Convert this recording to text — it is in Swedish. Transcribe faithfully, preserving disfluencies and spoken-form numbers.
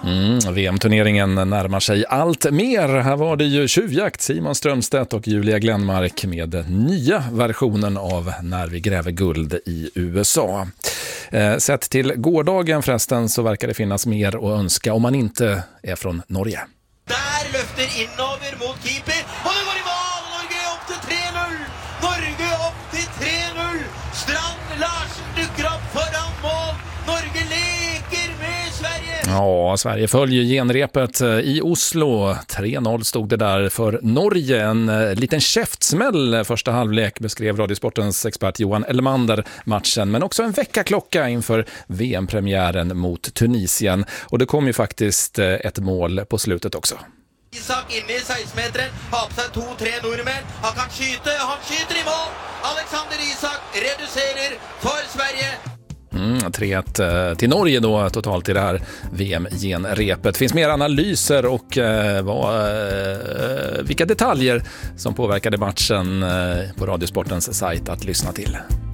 Mm, V M-turneringen närmar sig allt mer. Här var det ju tjuvjakt, Simon Strömstedt och Julia Glenmark med nya versionen av När vi gräver guld i U S A. Eh, sett till gårdagen förresten så verkar det finnas mer att önska om man inte är från Norge. Där lyfter inöver mot keeper och det går i mål. Norge är upp till tre noll. Norge upp till tre noll. Strand Larsen dyker upp föran mål. Norge leker med Sverige. Ja, Sverige följer genrepet i Oslo. tre noll stod det där för Norge. En liten käftsmäll första halvlek beskrev Radiosportens expert Johan Elmander matchen. Men också en veckaklocka inför V M-premiären mot Tunisien. Och det kom ju faktiskt ett mål på slutet också. Isak inne i sexton-meteren, har på sig två tre norrmän. Han kan skyte, han skyter i mål. Alexander Isak reducerar för Sverige. Mm, tre ett till Norge då totalt i det här V M-genrepet. Det finns mer analyser och eh, vad, eh, vilka detaljer som påverkade matchen eh, på Radiosportens sajt att lyssna till.